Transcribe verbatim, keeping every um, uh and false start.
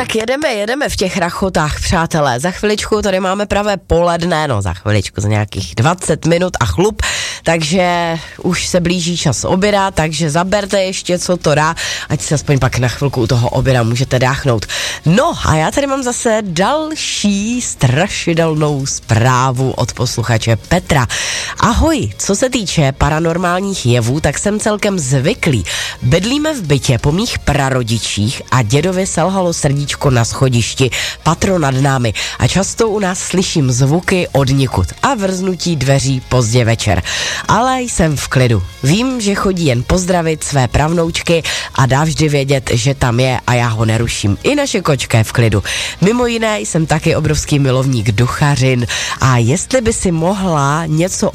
tak jedeme, jedeme v těch rachotách, přátelé. Za chviličku tady máme pravé poledne, no za chviličku, za nějakých dvacet minut a chlup, takže už se blíží čas oběda, takže zaberte ještě, co to dá, ať si aspoň pak na chvilku u toho oběda můžete dáchnout. No a já tady mám zase další strašidelnou zprávu od posluchače Petra. Ahoj, co se týče paranormálních jevů, tak jsem celkem zvyklý. Bydlíme v bytě po mých prarodičích a dědovi selhalo srdíčko na schodišti, patro nad námi a často u nás slyším zvuky odnikud a vrznutí dveří pozdě večer. Ale jsem v klidu. Vím, že chodí jen pozdravit své pravnoučky a dá vždy vědět, že tam je a já ho neruším. I naše kočka je v klidu. Mimo jiné jsem taky obrovský milovník duchařin a jestli by si mohla něco